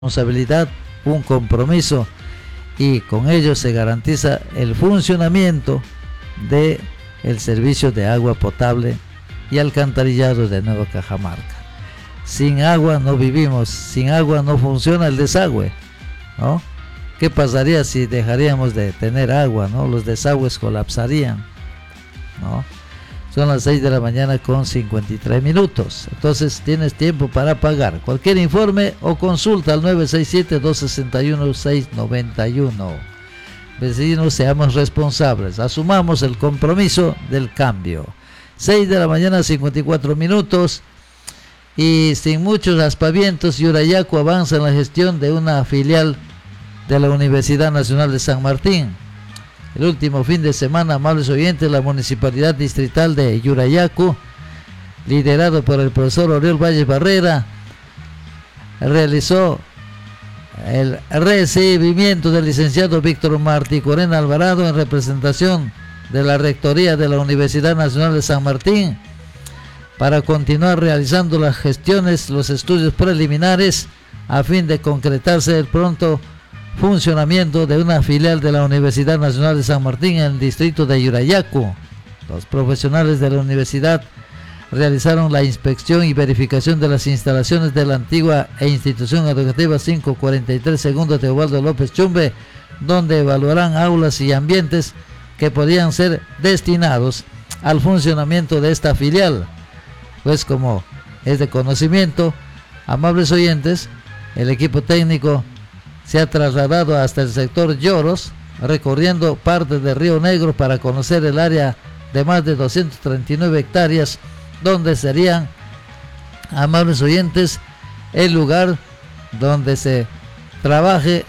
responsabilidad, un compromiso, y con ello se garantiza el funcionamiento de el servicio de agua potable y alcantarillado de Nueva Cajamarca. Sin agua no vivimos, sin agua no funciona el desagüe, ¿no? ¿Qué pasaría si dejaríamos de tener agua, ¿no? Los desagües colapsarían, ¿no? Son las 6 de la mañana con 53 minutos. Entonces tienes tiempo para pagar. Cualquier informe o consulta al 967-261-691. Vecinos, seamos responsables. Asumamos el compromiso del cambio. 6 de la mañana 54 minutos. Y sin muchos aspavientos, Yurayacu avanza en la gestión de una filial de la Universidad Nacional de San Martín. El último fin de semana, amables oyentes, la Municipalidad Distrital de Yurayacu, liderado por el profesor Oriol Valles Barrera, realizó el recibimiento del licenciado Víctor Martí Corena Alvarado en representación de la Rectoría de la Universidad Nacional de San Martín para continuar realizando las gestiones, los estudios preliminares a fin de concretarse el pronto funcionamiento de una filial de la Universidad Nacional de San Martín en el distrito de Yurayacu. Los profesionales de la universidad realizaron la inspección y verificación de las instalaciones de la antigua institución educativa 543 segundo Teobaldo López Chumbe, donde evaluarán aulas y ambientes que podrían ser destinados al funcionamiento de esta filial. Pues como es de conocimiento, amables oyentes, el equipo técnico se ha trasladado hasta el sector Lloros, recorriendo parte de Río Negro para conocer el área de más de 239 hectáreas, donde serían, amables oyentes, el lugar donde se trabaje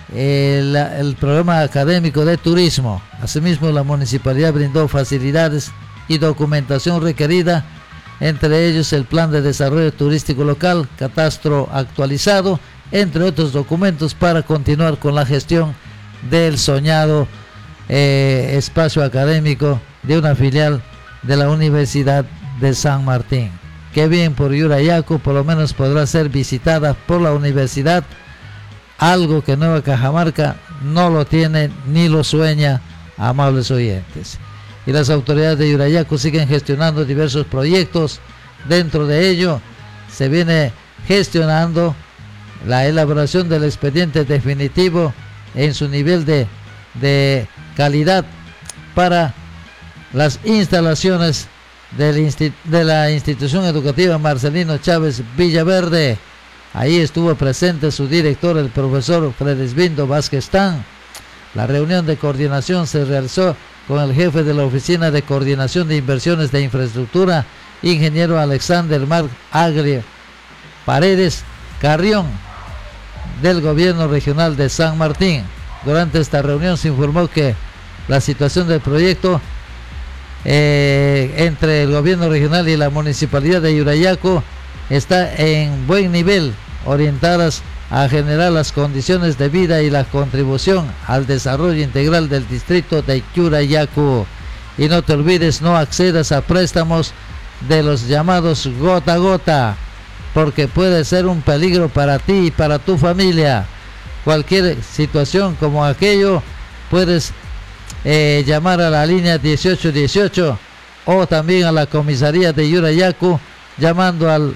el programa académico de turismo. Asimismo, la municipalidad brindó facilidades y documentación requerida, entre ellos el plan de desarrollo turístico local, catastro actualizado, entre otros documentos para continuar con la gestión del soñado espacio académico de una filial de la Universidad de San Martín. Qué bien por Yurayacu, por lo menos podrá ser visitada por la universidad, algo que Nueva Cajamarca no lo tiene ni lo sueña, amables oyentes. Y las autoridades de Yurayacu siguen gestionando diversos proyectos. Dentro de ello se viene gestionando la elaboración del expediente definitivo en su nivel de calidad para las instalaciones de la institución educativa Marcelino Chávez Villaverde. Ahí estuvo presente su director, el profesor Fredesvindo Vázquez Tan. La reunión de coordinación se realizó con el jefe de la Oficina de Coordinación de Inversiones de Infraestructura, ingeniero Alexander Marc Agri Paredes Carrión, del gobierno regional de San Martín. Durante esta reunión se informó que la situación del proyecto entre el gobierno regional y la municipalidad de Yurayacu está en buen nivel, orientadas a generar las condiciones de vida y la contribución al desarrollo integral del distrito de Yurayacu. Y no te olvides, no accedas a préstamos de los llamados gota a gota, porque puede ser un peligro para ti y para tu familia. Cualquier situación como aquello, puedes llamar a la línea 1818 o también a la comisaría de Yurayacu llamando al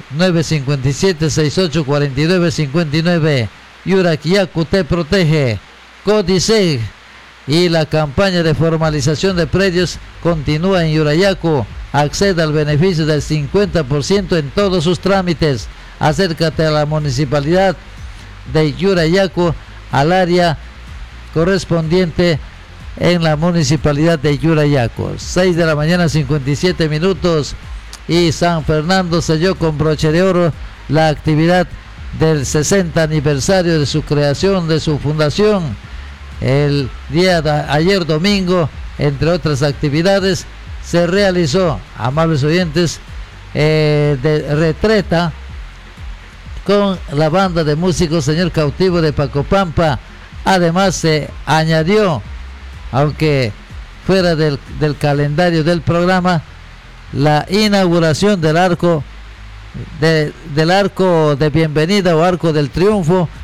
957-6849-59. Yurayacu te protege. Codiseg. Y la campaña de formalización de predios continúa en Yurayacu. Acceda al beneficio del 50% en todos sus trámites. Acércate a la municipalidad de Yurayacu, al área correspondiente en la municipalidad de Yurayacu. 6 de la mañana 57 minutos. Y San Fernando selló con broche de oro la actividad del 60 aniversario de su creación, de su fundación. El día de ayer domingo, entre otras actividades, se realizó, amables oyentes, de retreta con la banda de músicos Señor Cautivo de Pacopampa. Además se añadió, aunque fuera del calendario del programa, la inauguración del arco de bienvenida o arco del triunfo